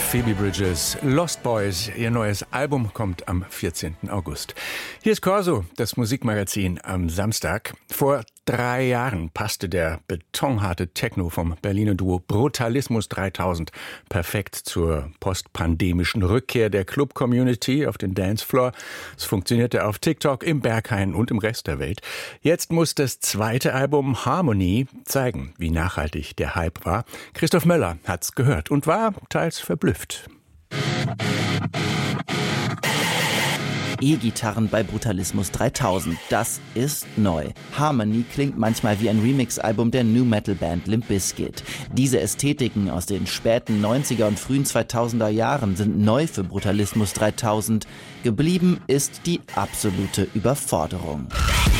Phoebe Bridgers, Lost Boys, ihr neues Album kommt am 14. August. Hier ist Corso, das Musikmagazin am Samstag. Vor 3 Jahren passte der betonharte Techno vom Berliner Duo Brutalismus 3000 perfekt zur postpandemischen Rückkehr der Club-Community auf den Dancefloor. Es funktionierte auf TikTok, im Berghain und im Rest der Welt. Jetzt muss das zweite Album Harmony zeigen, wie nachhaltig der Hype war. Christoph Möller hat's gehört und war teils verblüfft. E-Gitarren bei Brutalismus 3000, das ist neu. Harmony klingt manchmal wie ein Remix-Album der Nu-Metal-Band Limp Bizkit. Diese Ästhetiken aus den späten 90er und frühen 2000er Jahren sind neu für Brutalismus 3000. Geblieben ist die absolute Überforderung.